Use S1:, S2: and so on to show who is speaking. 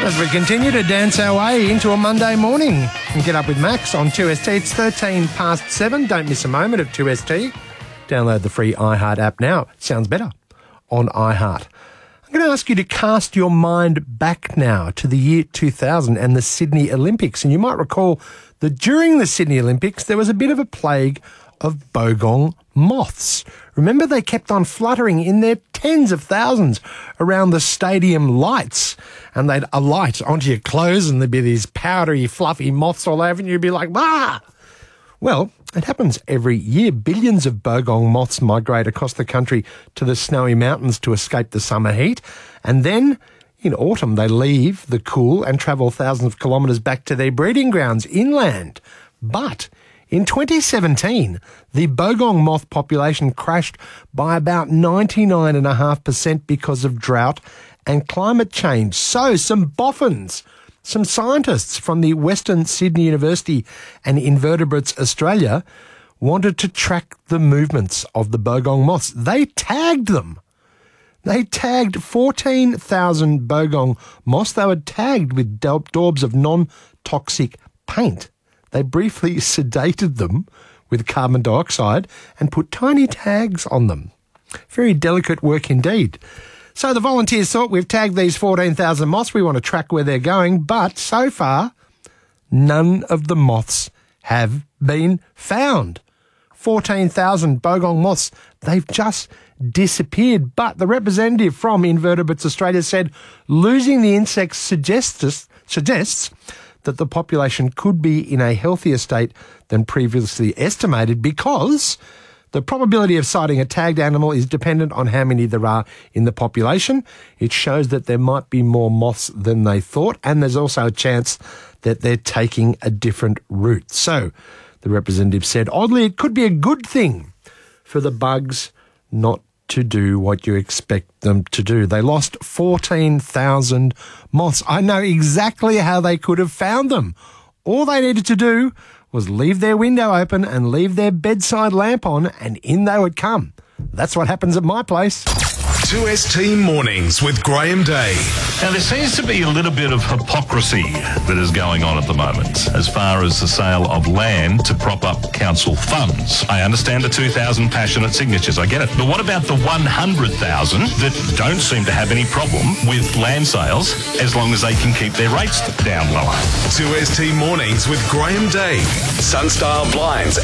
S1: As we continue to dance our way into a Monday morning and get up with Max on 2ST. It's 13 past 7. Don't miss a moment of 2ST. Download the free iHeart app now. It sounds better on iHeart. I'm going to ask you to cast your mind back now to the year 2000 and the Sydney Olympics. And you might recall that during the Sydney Olympics, there was a bit of a plague of bogong moths. Remember, they kept on fluttering in their tens of thousands around the stadium lights, and they'd alight onto your clothes and there'd be these powdery, fluffy moths all over and you'd be like, "Ah!" Well, it happens every year. Billions of bogong moths migrate across the country to the snowy mountains to escape the summer heat, and then in autumn they leave the cool and travel thousands of kilometres back to their breeding grounds inland. But in 2017, the bogong moth population crashed by about 99.5% because of drought and climate change. So some boffins, some scientists from the Western Sydney University and Invertebrates Australia wanted to track the movements of the bogong moths. They tagged them. They tagged 14,000 bogong moths. They were tagged with daubs of non-toxic paint. They briefly sedated them with carbon dioxide and put tiny tags on them. Very delicate work indeed. So the volunteers thought, we've tagged these 14,000 moths, we want to track where they're going, but so far, none of the moths have been found. 14,000 bogong moths, they've just disappeared. But the representative from Invertebrates Australia said losing the insects suggests that the population could be in a healthier state than previously estimated, because the probability of sighting a tagged animal is dependent on how many there are in the population. It shows that there might be more moths than they thought, and there's also a chance that they're taking a different route. So the representative said, oddly, it could be a good thing for the bugs not to do what you expect them to do. They lost 14,000 moths. I know exactly how they could have found them. All they needed to do was leave their window open and leave their bedside lamp on, and in they would come. That's what happens at my place.
S2: 2ST Mornings with Graham Day.
S3: Now, there seems to be a little bit of hypocrisy that is going on at the moment as far as the sale of land to prop up council funds. I understand the 2,000 passionate signatures, I get it. But what about the 100,000 that don't seem to have any problem with land sales as long as they can keep their rates down lower?
S2: 2ST Mornings with Graham Day. Sunstyle Blinds